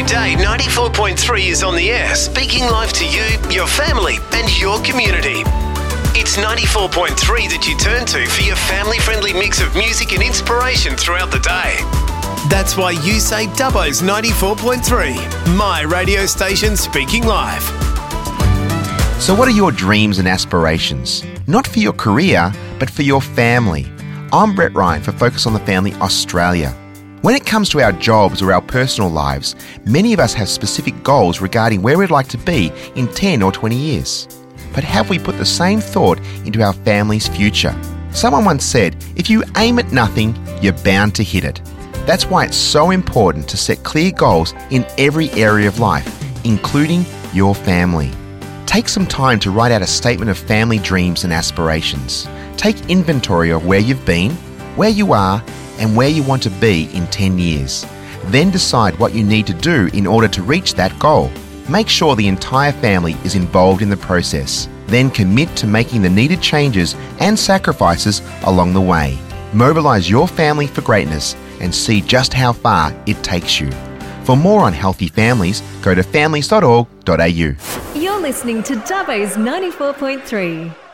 Today, 94.3 is on the air, speaking live to you, your family and your community. It's 94.3 that you turn to for your family-friendly mix of music and inspiration throughout the day. That's why you say Dubbo's 94.3, my radio station speaking live. So what are your dreams and aspirations? Not for your career, but for your family. I'm Brett Ryan for Focus on the Family Australia. When it comes to our jobs or our personal lives, many of us have specific goals regarding where we'd like to be in 10 or 20 years. But have we put the same thought into our family's future? Someone once said, if you aim at nothing, you're bound to hit it. That's why it's so important to set clear goals in every area of life, including your family. Take some time to write out a statement of family dreams and aspirations. Take inventory of where you've been, where you are, and where you want to be in 10 years. Then decide what you need to do in order to reach that goal. Make sure the entire family is involved in the process. Then commit to making the needed changes and sacrifices along the way. Mobilise your family for greatness and see just how far it takes you. For more on healthy families, go to families.org.au. You're listening to Dubbo's 94.3.